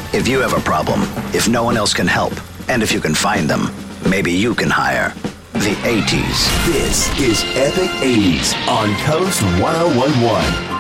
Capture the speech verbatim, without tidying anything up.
If you have a problem, if no one else can help, and if you can find them, maybe you can hire the eighties. This is Epic eighties on Coast ten eleven.